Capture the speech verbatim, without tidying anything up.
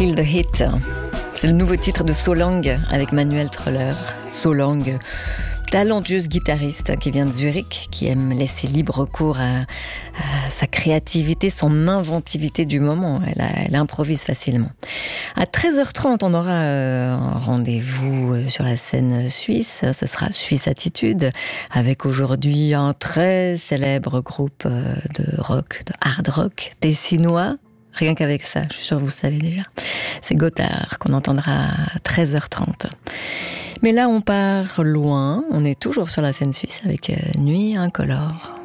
Feel the Hit. C'est le nouveau titre de Solange avec Manuel Troller. Solange, talentueuse guitariste qui vient de Zurich, qui aime laisser libre cours à, à sa créativité, son inventivité du moment. Elle, a, elle improvise facilement. À treize heures trente, on aura euh, un rendez-vous sur la scène suisse. Ce sera Suisse Attitude, avec aujourd'hui un très célèbre groupe de rock, de hard rock, tessinois. Rien qu'avec ça, je suis sûre que vous savez déjà. C'est Gotthard qu'on entendra à treize heures trente. Mais là, on part loin. On est toujours sur la scène suisse avec Nuit Incolore.